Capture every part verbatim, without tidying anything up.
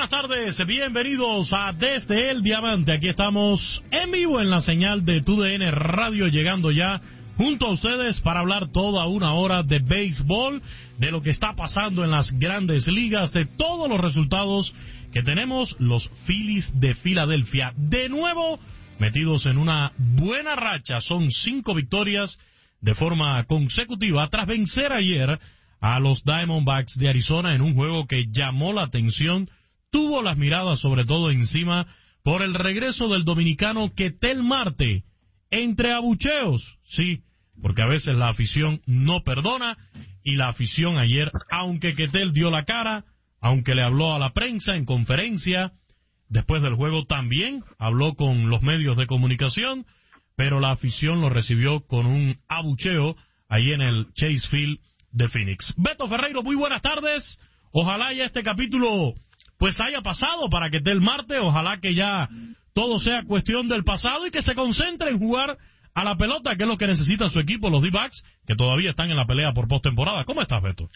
buenas tardes, bienvenidos a Desde el Diamante. Aquí estamos en vivo en la señal de T U D N Radio, llegando ya junto a ustedes para hablar toda una hora de béisbol, de lo que está pasando en las grandes ligas, de todos los resultados que tenemos los Phillies de Filadelfia. De nuevo, metidos en una buena racha, son cinco victorias de forma consecutiva tras vencer ayer a los Diamondbacks de Arizona en un juego que llamó la atención, tuvo las miradas sobre todo encima por el regreso del dominicano Ketel Marte, entre abucheos, sí, porque a veces la afición no perdona, y la afición ayer, aunque Ketel dio la cara, aunque le habló a la prensa en conferencia, después del juego también habló con los medios de comunicación, pero la afición lo recibió con un abucheo ahí en el Chase Field de Phoenix. Beto Ferreiro, muy buenas tardes. Ojalá ya este capítulo pues haya pasado para Ketel Marte, ojalá que ya todo sea cuestión del pasado y que se concentre en jugar a la pelota, que es lo que necesita su equipo, los D-Backs, que todavía están en la pelea por postemporada. ¿Cómo estás, Beto?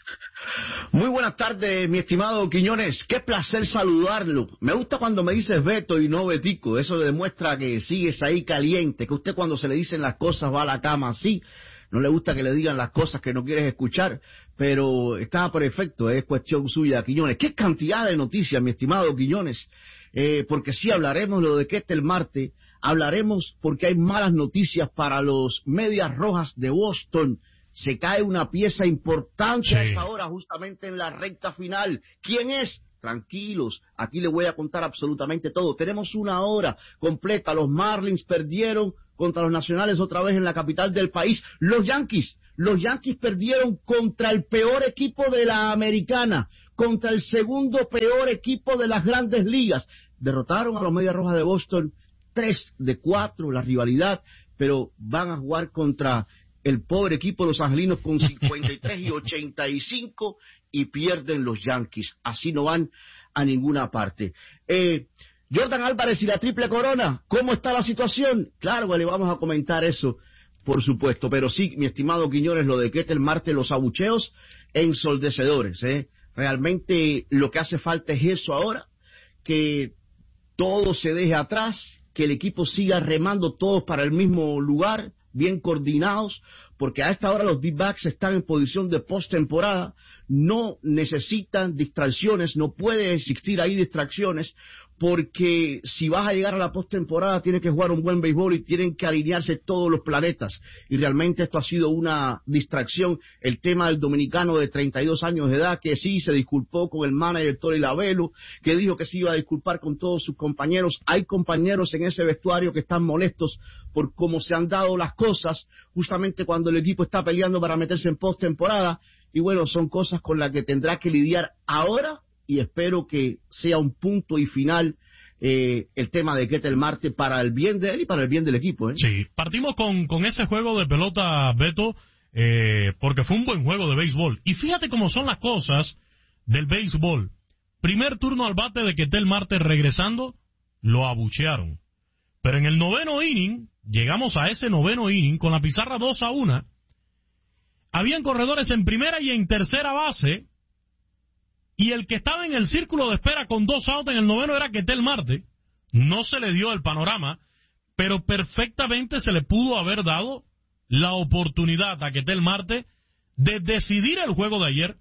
Muy buenas tardes, mi estimado Quiñones. Qué placer saludarlo. Me gusta cuando me dices Beto y no Betico. Eso demuestra que sigues ahí caliente, que usted cuando se le dicen las cosas va a la cama así. No le gusta que le digan las cosas que no quieres escuchar, pero está perfecto, es cuestión suya, Quiñones. Qué cantidad de noticias, mi estimado Quiñones, eh, porque sí hablaremos lo de Ketel Marte, hablaremos porque hay malas noticias para los Medias Rojas de Boston. Se cae una pieza importante sí. a esta hora, justamente en la recta final. ¿Quién es? Tranquilos, aquí les voy a contar absolutamente todo. Tenemos una hora completa. Los Marlins perdieron contra los Nacionales otra vez en la capital del país. Los Yankees, los Yankees perdieron contra el peor equipo de la Americana, contra el segundo peor equipo de las Grandes Ligas. Derrotaron a los Medias Rojas de Boston, tres de cuatro la rivalidad, pero van a jugar contra el pobre equipo de los angelinos con cincuenta y tres y ochenta y cinco y pierden los Yankees. Así no van a ninguna parte. Eh, Jordan Álvarez y la triple corona, ¿cómo está la situación? Claro, le vamos a comentar eso, por supuesto, pero sí, mi estimado Quiñones, lo de Ketel Marte, los abucheos ensordecedores, ¿eh? Realmente lo que hace falta es eso ahora, que todo se deje atrás, que el equipo siga remando todos para el mismo lugar, bien coordinados, porque a esta hora los D-Backs están en posición de postemporada, no necesitan distracciones, no puede existir ahí distracciones, porque si vas a llegar a la postemporada tienes que jugar un buen béisbol y tienen que alinearse todos los planetas, y realmente esto ha sido una distracción. El tema del dominicano de treinta y dos años de edad, que sí se disculpó con el manager Tony Lavelo, que dijo que se iba a disculpar con todos sus compañeros. Hay compañeros en ese vestuario que están molestos por cómo se han dado las cosas, justamente cuando el equipo está peleando para meterse en postemporada, y bueno, son cosas con las que tendrá que lidiar ahora, y espero que sea un punto y final eh, el tema de Ketel Marte para el bien de él y para el bien del equipo, ¿eh? Sí, partimos con, con ese juego de pelota, Beto, eh, porque fue un buen juego de béisbol. Y fíjate cómo son las cosas del béisbol. Primer turno al bate de Ketel Marte regresando, lo abuchearon. Pero en el noveno inning, llegamos a ese noveno inning con la pizarra dos a uno, habían corredores en primera y en tercera base, y el que estaba en el círculo de espera con dos outs en el noveno era Ketel Marte. No se le dio el panorama, pero perfectamente se le pudo haber dado la oportunidad a Ketel Marte de decidir el juego de ayer,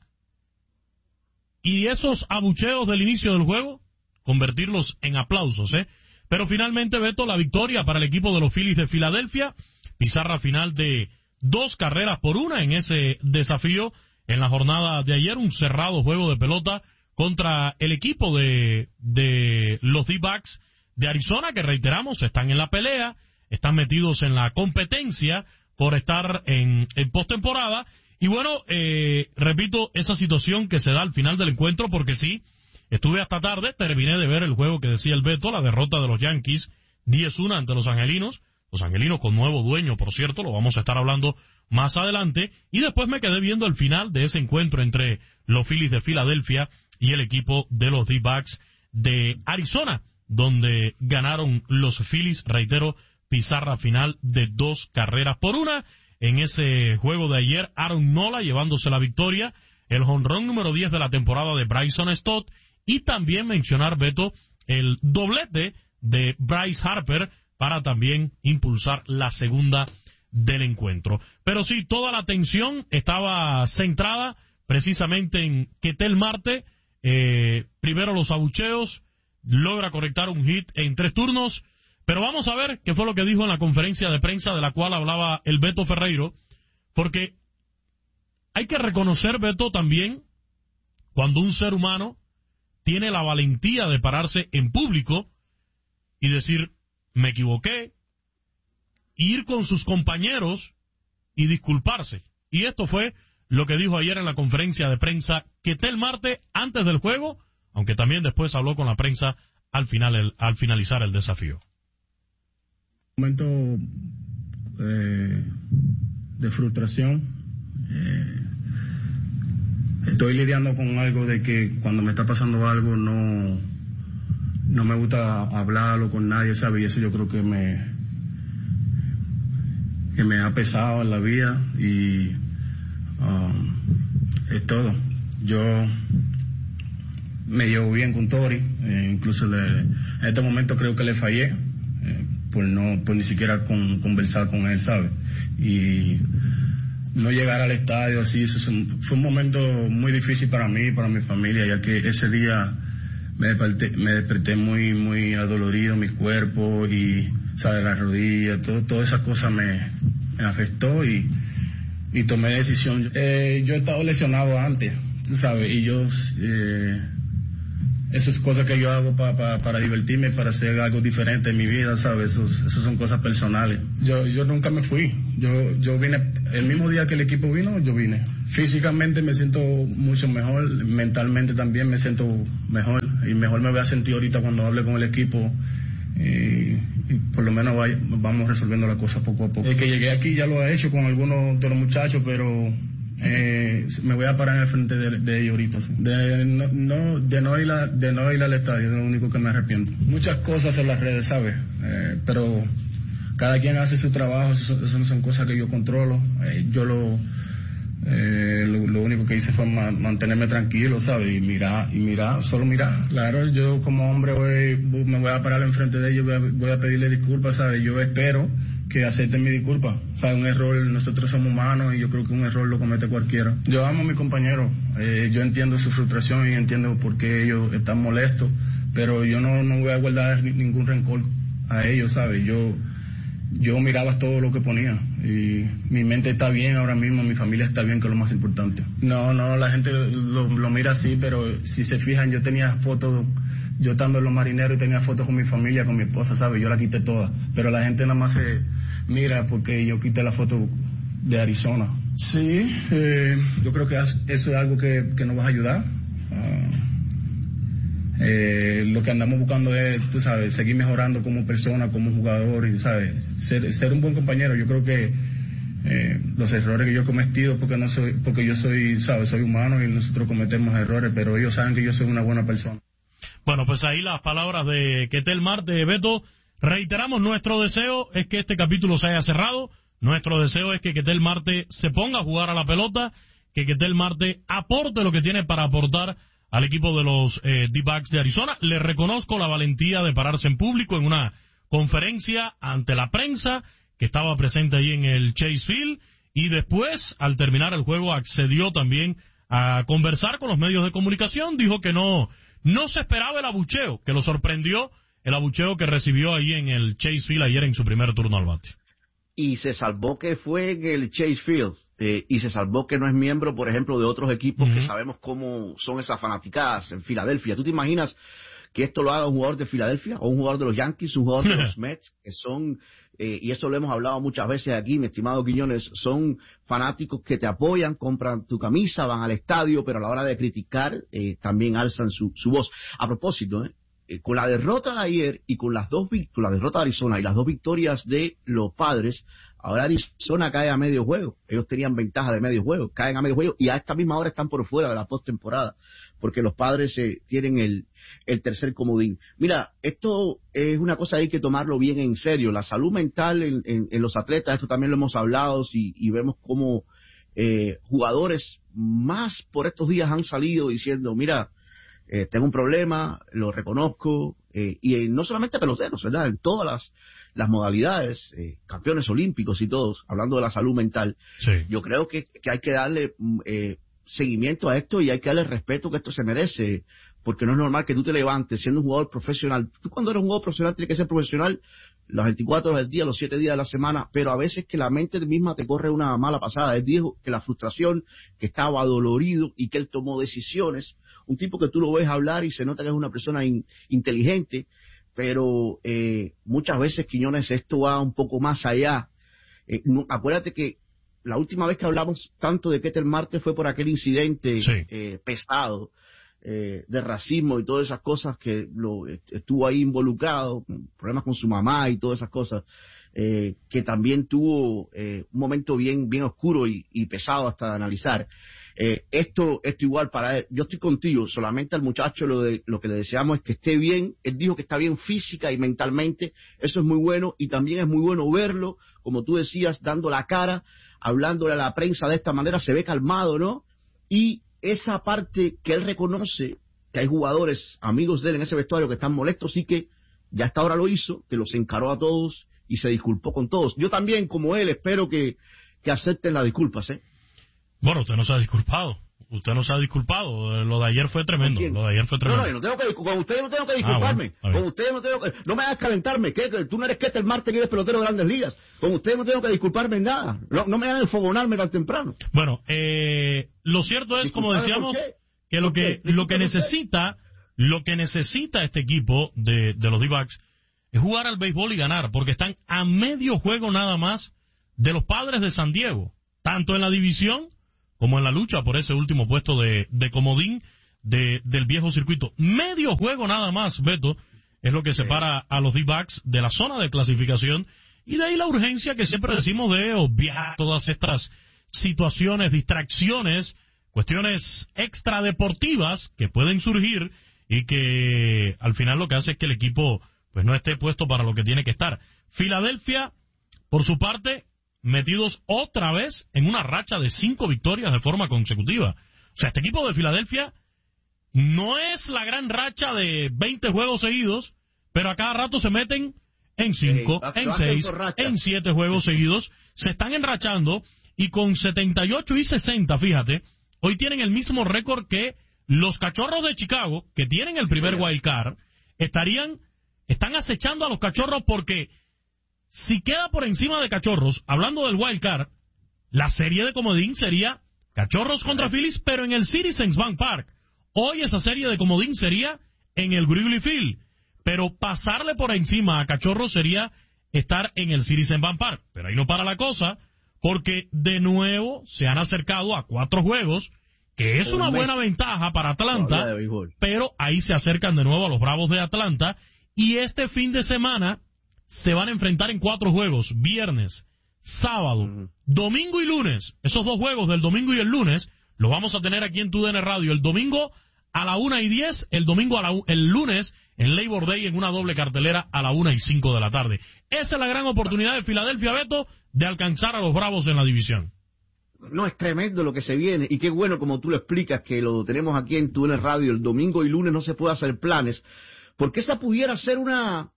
y esos abucheos del inicio del juego, convertirlos en aplausos, ¿eh? Pero finalmente, Beto, la victoria para el equipo de los Phillies de Filadelfia, pizarra final de dos carreras por una en ese desafío en la jornada de ayer, un cerrado juego de pelota contra el equipo de, de los D-Backs de Arizona, que reiteramos, están en la pelea, están metidos en la competencia por estar en, en postemporada. Y bueno, eh, repito, esa situación que se da al final del encuentro, porque sí, estuve hasta tarde, terminé de ver el juego que decía el Beto, la derrota de los Yankees diez uno ante los Angelinos, los Angelinos con nuevo dueño, por cierto, lo vamos a estar hablando más adelante, y después me quedé viendo el final de ese encuentro entre los Phillies de Filadelfia y el equipo de los D-Backs de Arizona, donde ganaron los Phillies, reitero, pizarra final de dos carreras por una. En ese juego de ayer, Aaron Nola llevándose la victoria, el jonrón número diez de la temporada de Bryson Stott, y también mencionar, Beto, el doblete de Bryce Harper para también impulsar la segunda del encuentro. Pero sí, toda la atención estaba centrada precisamente en Ketel Marte, eh, primero los abucheos, logra conectar un hit en tres turnos, pero vamos a ver qué fue lo que dijo en la conferencia de prensa de la cual hablaba el Beto Ferreiro, porque hay que reconocer, Beto, también cuando un ser humano tiene la valentía de pararse en público y decir, me equivoqué, ir con sus compañeros y disculparse. Y esto fue lo que dijo ayer en la conferencia de prensa Ketel Marte antes del juego, aunque también después habló con la prensa al final el, al finalizar el desafío. Un momento eh, de frustración. Eh, estoy lidiando con algo de que cuando me está pasando algo no, no me gusta hablarlo con nadie, ¿sabes? Y eso yo creo que me, que me ha pesado en la vida y um, es todo. Yo me llevo bien con Tori, eh, incluso le, en este momento creo que le fallé eh, por no por ni siquiera con, conversar con él, ¿sabes? Y no llegar al estadio así, eso es un, fue un momento muy difícil para mí, para mi familia, ya que ese día me desperté, me desperté muy muy adolorido, mi cuerpo y, ¿sabes? Las rodillas, todo, todas esas cosas me, me afectó y, y tomé decisión. Eh, yo he estado lesionado antes, ¿sabes? Y yo... Eh, Eso es cosa que yo hago pa, pa, para divertirme, para hacer algo diferente en mi vida, ¿sabes? Eso, eso son cosas personales. Yo yo nunca me fui. Yo yo vine, el mismo día que el equipo vino, yo vine. Físicamente me siento mucho mejor, mentalmente también me siento mejor. Y mejor me voy a sentir ahorita cuando hable con el equipo. Y, y por lo menos vaya, vamos resolviendo la cosa poco a poco. El que llegué aquí ya lo ha hecho con algunos de los muchachos, pero... Eh, me voy a parar en el frente de, de ellos ahorita, sí. de, no, no, de, no ir a, de no ir al estadio, es lo único que me arrepiento. Muchas cosas en las redes, ¿sabes? Eh, pero cada quien hace su trabajo, eso, eso no son cosas que yo controlo. Eh, yo lo, eh, lo lo único que hice fue ma, mantenerme tranquilo, ¿sabes? Y mirar, y mirar, solo mirar. Claro, yo como hombre voy, me voy a parar en frente de ellos, voy a, voy a pedirle disculpas, ¿sabes? Yo espero que acepten mi disculpa. O sea, un error, nosotros somos humanos y yo creo que un error lo comete cualquiera. Yo amo a mis compañeros, eh, yo entiendo su frustración y entiendo por qué ellos están molestos, pero yo no, no voy a guardar ni, ningún rencor a ellos, ¿sabes? Yo yo miraba todo lo que ponía y mi mente está bien ahora mismo, mi familia está bien, que es lo más importante. No, no, la gente lo, lo mira así, pero si se fijan, yo tenía fotos... Yo estando en los marineros tenía fotos con mi familia, con mi esposa, ¿sabes? Yo la quité todas. Pero la gente nada más se mira porque yo quité la foto de Arizona. Sí, eh, yo creo que eso es algo que, que nos va a ayudar. Uh, eh, lo que andamos buscando es, tú sabes, seguir mejorando como persona, como jugador, y, ¿sabes? Ser, ser un buen compañero. Yo creo que eh, los errores que yo he cometido, porque, no soy, porque yo soy, ¿sabes? Soy humano y nosotros cometemos errores, pero ellos saben que yo soy una buena persona. Bueno, pues ahí las palabras de Ketel Marte, Beto. Reiteramos, nuestro deseo es que este capítulo se haya cerrado. Nuestro deseo es que Ketel Marte se ponga a jugar a la pelota, que Ketel Marte aporte lo que tiene para aportar al equipo de los eh, D-backs de Arizona. Le reconozco la valentía de pararse en público en una conferencia ante la prensa que estaba presente ahí en el Chase Field, y después, al terminar el juego, accedió también a conversar con los medios de comunicación. Dijo que no... No se esperaba el abucheo, que lo sorprendió el abucheo que recibió ahí en el Chase Field ayer en su primer turno al bate. Y se salvó que fue en el Chase Field, eh, y se salvó que no es miembro, por ejemplo, de otros equipos uh-huh. que sabemos cómo son esas fanaticadas en Filadelfia. ¿Tú te imaginas que esto lo haga un jugador de Filadelfia o un jugador de los Yankees, un jugador de los Mets, que son, eh, y eso lo hemos hablado muchas veces aquí, mi estimado Quiñones, son fanáticos que te apoyan, compran tu camisa, van al estadio, pero a la hora de criticar eh, también alzan su, su voz. A propósito, eh, eh, con la derrota de ayer y con las dos con la derrota de Arizona y las dos victorias de los Padres, ahora Arizona cae a medio juego. Ellos tenían ventaja de medio juego, caen a medio juego y a esta misma hora están por fuera de la postemporada, porque los Padres eh, tienen el, el tercer comodín. Mira, esto es una cosa que hay que tomarlo bien en serio. La salud mental en, en, en los atletas, esto también lo hemos hablado y, y vemos cómo eh, jugadores más por estos días han salido diciendo, mira, eh, tengo un problema, lo reconozco, eh, y eh, no solamente peloteros, ¿verdad? En todas las, las modalidades, eh, campeones olímpicos y todos, hablando de la salud mental, sí. yo creo que, que hay que darle eh, seguimiento a esto y hay que darle el respeto que esto se merece, porque no es normal que tú te levantes siendo un jugador profesional. Tú cuando eres un jugador profesional tienes que ser profesional las veinticuatro horas del día, los siete días de la semana, pero a veces que la mente misma te corre una mala pasada. Él dijo que la frustración, que estaba dolorido y que él tomó decisiones. Un tipo que tú lo ves hablar y se nota que es una persona in, inteligente, pero eh, muchas veces, Quiñones, esto va un poco más allá. Eh, no, acuérdate que la última vez que hablamos tanto de Ketel Marte fue por aquel incidente sí. eh, pesado, Eh, de racismo y todas esas cosas que lo estuvo ahí involucrado, problemas con su mamá y todas esas cosas, eh, que también tuvo eh, un momento bien bien oscuro y, y pesado hasta de analizar. Eh, esto esto igual para él. Yo estoy contigo, solamente al muchacho lo, de, lo que le deseamos es que esté bien. Él dijo que está bien física y mentalmente, eso es muy bueno, y también es muy bueno verlo, como tú decías, dando la cara, hablándole a la prensa de esta manera, se ve calmado, ¿no? Y esa parte que él reconoce que hay jugadores amigos de él en ese vestuario que están molestos y que ya hasta ahora lo hizo, que los encaró a todos y se disculpó con todos. Yo también, como él, espero que, que acepten las disculpas, ¿eh? Bueno, usted no se ha disculpado. Usted no se ha disculpado. Lo de ayer fue tremendo. Lo de ayer fue tremendo. No, no, yo no tengo que, con usted no tengo que disculparme. Ah, bueno, con usted no tengo que, no me hagas calentarme. ¿Qué? Tú no eres Ketel Marte, que eres pelotero de Grandes Ligas. Con usted no tengo que disculparme en nada. No, no me hagan enfogonarme tan temprano. Bueno, eh, lo cierto es, como decíamos, que lo que lo que necesita, lo que necesita este equipo de, de los D-backs es jugar al béisbol y ganar, porque están a medio juego nada más de los Padres de San Diego, tanto en la división como en la lucha por ese último puesto de, de comodín de, del viejo circuito. Medio juego nada más, Beto, es lo que separa a los D-backs de la zona de clasificación, y de ahí la urgencia que siempre decimos de obviar todas estas situaciones, distracciones, cuestiones extradeportivas que pueden surgir y que al final lo que hace es que el equipo pues no esté puesto para lo que tiene que estar. Filadelfia, por su parte, metidos otra vez en una racha de cinco victorias de forma consecutiva. O sea, este equipo de Filadelfia no es la gran racha de veinte juegos seguidos, pero a cada rato se meten en cinco, sí, en seis, en siete juegos seguidos, se están enrachando, y con setenta y ocho y sesenta, fíjate, hoy tienen el mismo récord que los Cachorros de Chicago, que tienen el primer wild card, estarían, están acechando a los Cachorros, porque si queda por encima de Cachorros, hablando del wild card, la serie de comodín sería Cachorros contra Phillies, pero en el Citizens Bank Park. Hoy esa serie de comodín sería en el Wrigley Field, pero pasarle por encima a Cachorros sería estar en el Citizens Bank Park. Pero ahí no para la cosa, porque de nuevo se han acercado a cuatro juegos, que es una buena ventaja para Atlanta, pero ahí se acercan de nuevo a los Bravos de Atlanta, y este fin de semana se van a enfrentar en cuatro juegos, viernes, sábado, uh-huh. domingo y lunes. Esos dos juegos del domingo y el lunes los vamos a tener aquí en Tu D N Radio. El domingo a la una y diez, el domingo a la, el lunes en Labor Day en una doble cartelera a la una y cinco de la tarde. Esa es la gran oportunidad de Filadelfia, Beto, de alcanzar a los Bravos en la división. No, es tremendo lo que se viene, y qué bueno como tú lo explicas, que lo tenemos aquí en Tu D N Radio. El domingo y lunes no se puede hacer planes, porque esa pudiera ser una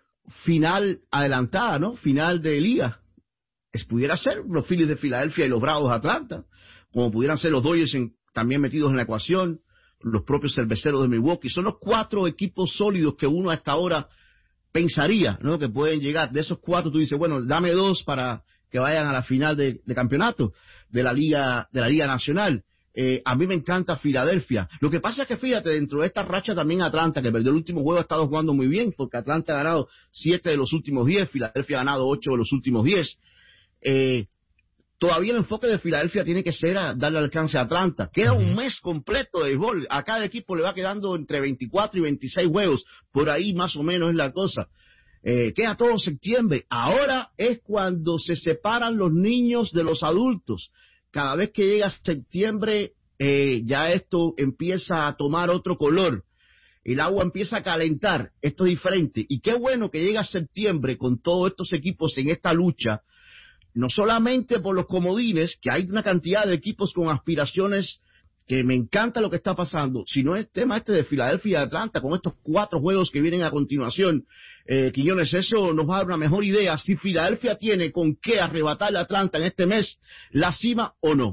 final adelantada, ¿no? Final de liga. Es, pudiera ser los Phillies de Filadelfia y los Bravos de Atlanta, como pudieran ser los Dodgers en, también metidos en la ecuación, los propios Cerveceros de Milwaukee. Son los cuatro equipos sólidos que uno hasta ahora pensaría, ¿no?, que pueden llegar. De esos cuatro tú dices, bueno, dame dos para que vayan a la final de, de campeonato de la liga de la liga nacional. Eh, a mí me encanta Filadelfia. Lo que pasa es que, fíjate, dentro de esta racha también Atlanta, que perdió el último juego, ha estado jugando muy bien, porque Atlanta ha ganado siete de los últimos diez, Filadelfia ha ganado ocho de los últimos diez. Eh, todavía el enfoque de Filadelfia tiene que ser a darle alcance a Atlanta. Queda un mes completo de béisbol. A cada equipo le va quedando entre veinticuatro y veintiséis juegos. Por ahí más o menos es la cosa. Eh, queda todo septiembre. Ahora es cuando se separan los niños de los adultos. Cada vez que llega septiembre, eh, ya esto empieza a tomar otro color. El agua empieza a calentar. Esto es diferente. Y qué bueno que llega septiembre con todos estos equipos en esta lucha, no solamente por los comodines, que hay una cantidad de equipos con aspiraciones que me encanta lo que está pasando, sino el tema este de Filadelfia y Atlanta, con estos cuatro juegos que vienen a continuación, eh, Quiñones, eso nos va a dar una mejor idea si Filadelfia tiene con qué arrebatarle a Atlanta en este mes la cima o no.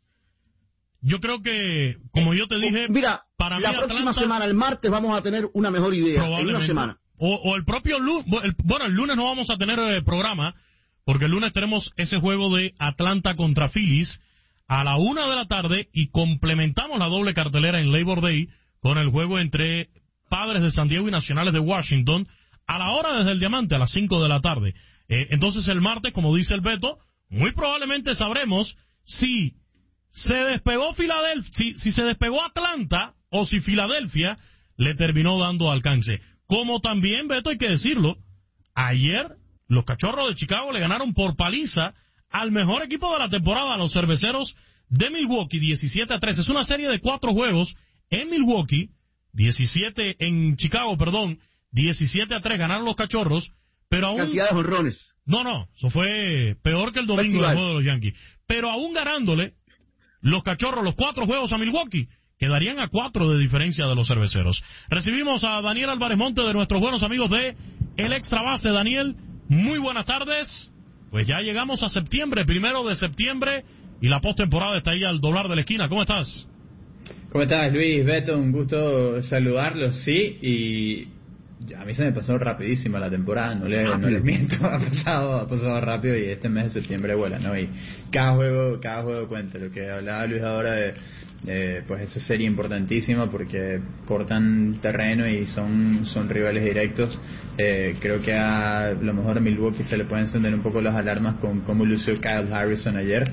Yo creo que, como yo te dije, mira, para la mí próxima Atlanta, semana, el martes, vamos a tener una mejor idea en una semana. O, o el propio lunes, bueno, el lunes no vamos a tener el programa, porque el lunes tenemos ese juego de Atlanta contra Phillies a la una de la tarde y complementamos la doble cartelera en Labor Day con el juego entre Padres de San Diego y Nacionales de Washington a la hora desde el Diamante, a las cinco de la tarde. Eh, entonces el martes, como dice el Beto, muy probablemente sabremos si se despegó Filadelfia, si, si se despegó Atlanta o si Filadelfia le terminó dando alcance. Como también, Beto, hay que decirlo, ayer los Cachorros de Chicago le ganaron por paliza al mejor equipo de la temporada, a los Cerveceros de Milwaukee, diecisiete a tres. Es una serie de cuatro juegos en Milwaukee, diecisiete en Chicago, perdón, diecisiete a tres ganaron los Cachorros, pero aún... Cantidad de jonrones. No, no, eso fue peor que el domingo del juego de los Yankees. Pero aún ganándole, los Cachorros los cuatro juegos a Milwaukee, quedarían a cuatro de diferencia de los Cerveceros. Recibimos a Daniel Álvarez Monte, de nuestros buenos amigos de El Extra Base. Daniel, muy buenas tardes. Pues ya llegamos a septiembre, primero de septiembre, y la postemporada está ahí al doblar de la esquina. ¿Cómo estás? ¿Cómo estás, Luis? Beto, un gusto saludarlos, sí, y a mí se me pasó rapidísima la temporada, no, le, no les miento, ha pasado, ha pasado rápido y este mes de septiembre vuela, ¿no? Y cada juego, cada juego cuenta, lo que hablaba Luis ahora de... Eh, pues esa serie importantísima porque cortan terreno y son son rivales directos. Eh, creo que a lo mejor a Milwaukee se le pueden encender un poco las alarmas con cómo lució Kyle Harrison ayer,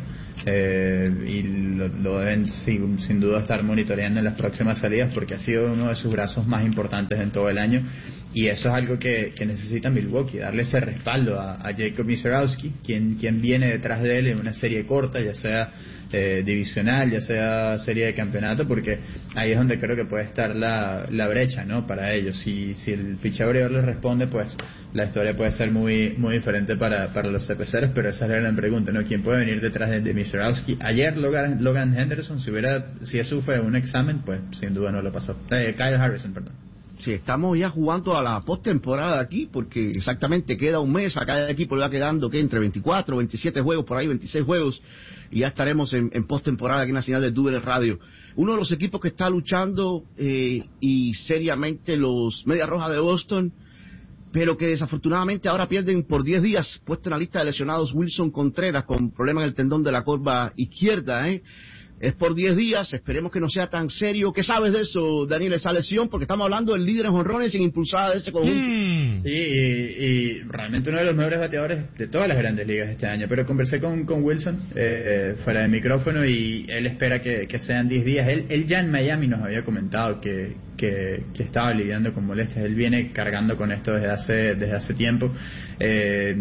eh, y lo, lo deben sin, sin duda estar monitoreando en las próximas salidas porque ha sido uno de sus brazos más importantes en todo el año, y eso es algo que, que necesita Milwaukee, darle ese respaldo a, a Jacob Misiorowski, quien, quien viene detrás de él en una serie corta, ya sea Eh, divisional, ya sea serie de campeonato, porque ahí es donde creo que puede estar la, la brecha, ¿no? Para ellos. Si, si el pitcher abridor les responde, pues la historia puede ser muy muy diferente para, para los cerveceros, pero esa es la gran pregunta, ¿no? ¿Quién puede venir detrás de, de Misiorowski? Ayer Logan, Logan Henderson, si hubiera si eso fue un examen, pues sin duda no lo pasó. Eh, Kyle Harrison, perdón. Sí, estamos ya jugando a la postemporada aquí, porque exactamente queda un mes, a cada equipo le va quedando que entre veinticuatro, veintisiete juegos, por ahí veintiséis juegos, y ya estaremos en, en postemporada aquí en la señal de Dúbel Radio. Uno de los equipos que está luchando eh, y seriamente los Medias Rojas de Boston, pero que desafortunadamente ahora pierden por diez días, puesto en la lista de lesionados Wilson Contreras con problema en el tendón de la corva izquierda, ¿eh? Es por diez días, esperemos que no sea tan serio. ¿Qué sabes de eso, Daniel, esa lesión? Porque estamos hablando del líder en jonrones sin impulsada de ese conjunto. Mm. Sí, y, y realmente uno de los mejores bateadores de todas las grandes ligas este año. Pero conversé con, con Wilson eh, eh, fuera de micrófono y él espera que, que sean diez días. Él, él ya en Miami nos había comentado que, que, que estaba lidiando con molestias. Él viene cargando con esto desde hace, desde hace tiempo. Eh,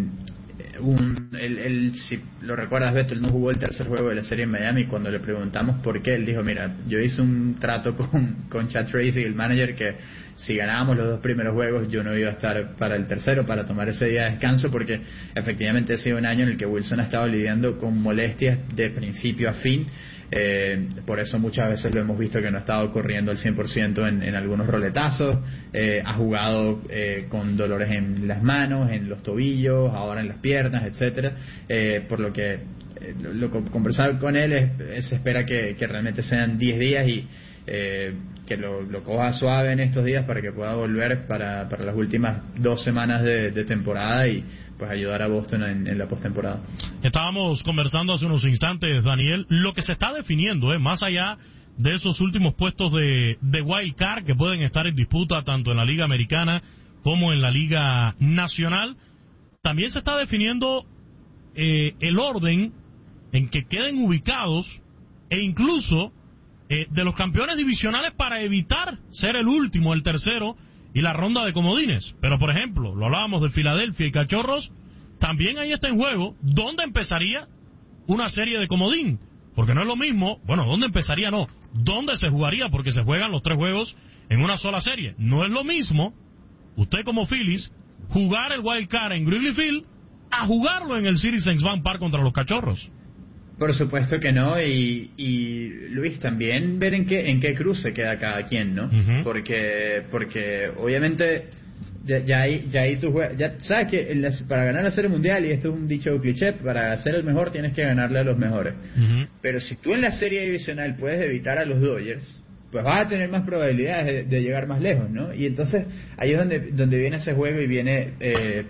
Un, él, él, si lo recuerdas, Beto, él no jugó el tercer juego de la serie en Miami. Cuando le preguntamos por qué, él dijo, mira, yo hice un trato con, con Chad Tracy, el manager, que si ganábamos los dos primeros juegos yo no iba a estar para el tercero, para tomar ese día de descanso, porque efectivamente ha sido un año en el que Wilson ha estado lidiando con molestias de principio a fin. Eh, por eso muchas veces lo hemos visto que no ha estado corriendo al cien por ciento en, en algunos roletazos, eh, ha jugado eh, con dolores en las manos, en los tobillos, ahora en las piernas, etcétera, eh, por lo que eh, lo, lo conversado con él es, es, se espera que, que realmente sean diez días y eh, que lo, lo coja suave en estos días para que pueda volver para, para las últimas dos semanas de, de temporada y pues ayudar a Boston en, en la postemporada. Estábamos conversando hace unos instantes, Daniel, lo que se está definiendo, ¿eh? Más allá de esos últimos puestos de, de wild card que pueden estar en disputa tanto en la Liga Americana como en la Liga Nacional, también se está definiendo eh, el orden en que queden ubicados e incluso eh, de los campeones divisionales para evitar ser el último, el tercero y la ronda de comodines. Pero por ejemplo, lo hablábamos de Filadelfia y Cachorros, también ahí está en juego dónde empezaría una serie de comodín, porque no es lo mismo, bueno, dónde empezaría no, dónde se jugaría, porque se juegan los tres juegos en una sola serie. No es lo mismo usted como Phillies jugar el wild card en Wrigley Field a jugarlo en el Citizens Bank Park contra los Cachorros. Por supuesto que no, y, y Luis, también ver en qué en qué cruce queda cada quien, ¿no? Uh-huh. Porque porque obviamente ya, ya ahí ya ahí tú juegas, ya sabes que en las, para ganar la Serie Mundial, y esto es un dicho cliché, para ser el mejor tienes que ganarle a los mejores. Uh-huh. Pero si tú en la Serie Divisional puedes evitar a los Dodgers, pues vas a tener más probabilidades de, de llegar más lejos, ¿no? Y entonces ahí es donde donde viene ese juego y viene eh,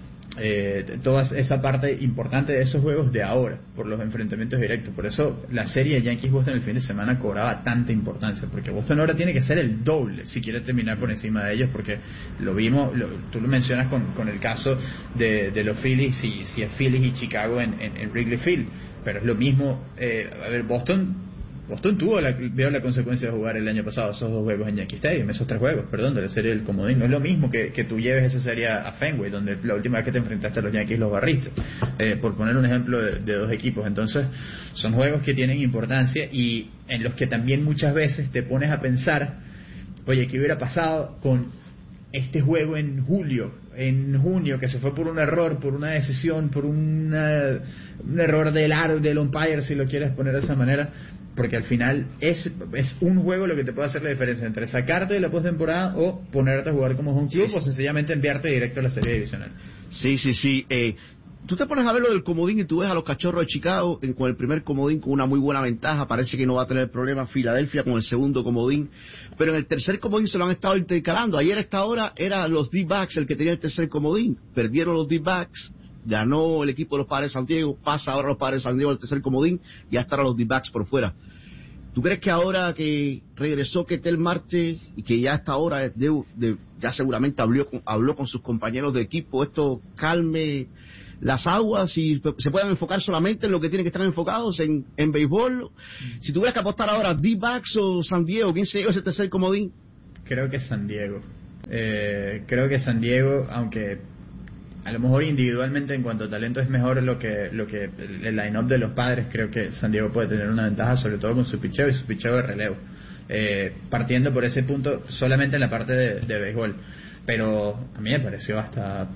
Eh, toda esa parte importante de esos juegos de ahora, por los enfrentamientos directos. Por eso la serie Yankees-Boston el fin de semana cobraba tanta importancia, porque Boston ahora tiene que ser el doble si quiere terminar por encima de ellos, porque lo vimos, lo, tú lo mencionas con, con el caso de, de los Phillies, si, si es Phillies y Chicago en, en, en Wrigley Field, pero es lo mismo. eh, a ver, Boston Boston tuvo la, veo la consecuencia de jugar el año pasado esos dos juegos en Yankee Stadium, esos tres juegos, perdón, de la serie del comodín. No es lo mismo que, que tú lleves esa serie a Fenway, donde la última vez que te enfrentaste a los Yankees los barriste, eh, por poner un ejemplo de, de dos equipos. Entonces son juegos que tienen importancia y en los que también muchas veces te pones a pensar, oye, ¿qué hubiera pasado con este juego en julio, en junio, que se fue por un error, por una decisión, por una, un error del aro, del umpire, si lo quieres poner de esa manera? Porque al final es es un juego lo que te puede hacer la diferencia entre sacarte de la postemporada o ponerte a jugar como home club, sí, o sencillamente enviarte directo a la serie divisional. Sí, sí, sí. Eh, tú te pones a ver lo del comodín y tú ves a los Cachorros de Chicago eh, con el primer comodín con una muy buena ventaja. Parece que no va a tener problemas Filadelfia con el segundo comodín. Pero en el tercer comodín se lo han estado intercalando. Ayer a esta hora eran los D-backs el que tenía el tercer comodín. Perdieron los D-backs. Ganó el equipo de los Padres de San Diego, pasa ahora los Padres de San Diego al tercer comodín y ya estarán los D-backs por fuera. ¿Tú crees que ahora que regresó Ketel Marte y que ya hasta ahora de, de, ya seguramente habló con, habló con sus compañeros de equipo, esto calme las aguas y se puedan enfocar solamente en lo que tienen que estar enfocados, en, en béisbol? Si tuvieras que apostar ahora, D-backs o San Diego, ¿quién se lleva ese tercer comodín? Creo que San Diego. Eh, creo que San Diego, aunque a lo mejor individualmente en cuanto a talento es mejor lo que lo que el line-up de los Padres, creo que San Diego puede tener una ventaja, sobre todo con su picheo y su picheo de relevo, eh, partiendo por ese punto solamente en la parte de, de béisbol. Pero a mí me pareció hasta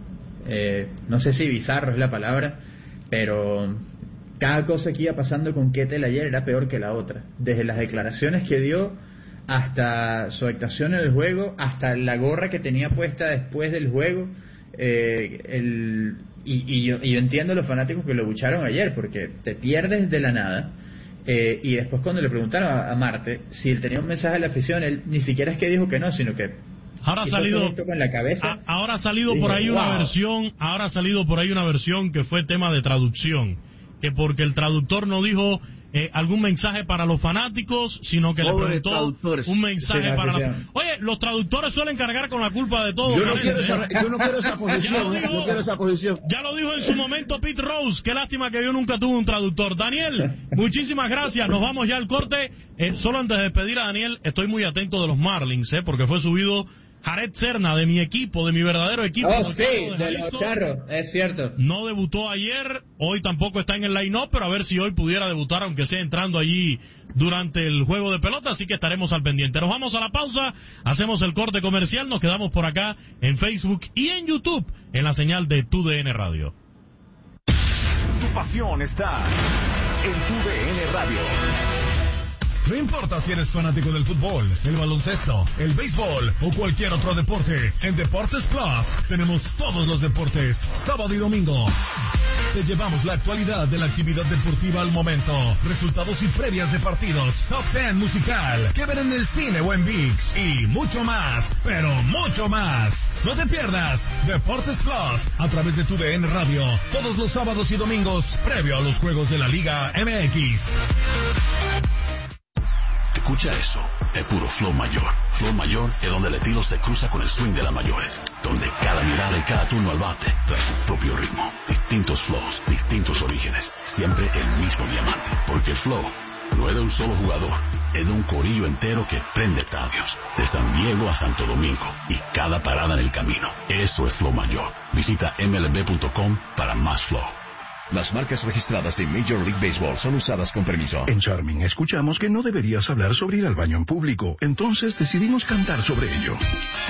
eh, no sé si bizarro es la palabra, pero cada cosa que iba pasando con Ketel ayer era peor que la otra, desde las declaraciones que dio hasta su actuación en el juego, hasta la gorra que tenía puesta después del juego. Eh, el, y, y, yo, y yo entiendo a los fanáticos que lo bucharon ayer, porque te pierdes de la nada. Eh, y después cuando le preguntaron a, a Marte si él tenía un mensaje a la afición, él ni siquiera es que dijo que no, sino que ahora ha salido con la cabeza, a, ahora ha salido dije, por ahí wow. una versión ahora ha salido por ahí una versión que fue tema de traducción, que porque el traductor no dijo eh, algún mensaje para los fanáticos, sino que Pobre le preguntó un mensaje sí, para la... la... Oye, los traductores suelen cargar con la culpa de todo. Yo no, quiero esa, yo no quiero esa posición, dijo, no quiero esa posición. Ya lo dijo en su momento Pete Rose, qué lástima que yo nunca tuve un traductor. Daniel, muchísimas gracias, nos vamos ya al corte. Eh, solo antes de despedir a Daniel, estoy muy atento de los Marlins, eh, porque fue subido Jared Serna, de mi equipo, de mi verdadero equipo. Oh, sí, de, de los Charros, es cierto. No debutó ayer, hoy tampoco está en el line-up, pero a ver si hoy pudiera debutar, aunque sea entrando allí durante el juego de pelota, así que estaremos al pendiente. Nos vamos a la pausa, hacemos el corte comercial, nos quedamos por acá en Facebook y en YouTube, en la señal de Tu D N Radio. Tu pasión está en Tu D N Radio. No importa si eres fanático del fútbol, el baloncesto, el béisbol o cualquier otro deporte, en Deportes Plus tenemos todos los deportes, sábado y domingo. Te llevamos la actualidad de la actividad deportiva al momento, resultados y previas de partidos, top diez musical, que ver en el cine o en ViX y mucho más, pero mucho más. No te pierdas Deportes Plus a través de Tu D N Radio, todos los sábados y domingos, previo a los juegos de la Liga M X. Escucha eso, es puro flow mayor. Flow mayor es donde el estilo se cruza con el swing de las mayores, donde cada mirada y cada turno al bate trae su propio ritmo, distintos flows, distintos orígenes, siempre el mismo diamante, porque el flow no es de un solo jugador, es de un corillo entero que prende estadios, de San Diego a Santo Domingo y cada parada en el camino. Eso es flow mayor. Visita M L B punto com para más flow. Las marcas registradas de Major League Baseball son usadas con permiso. En Charming escuchamos que no deberías hablar sobre ir al baño en público, entonces decidimos cantar sobre ello.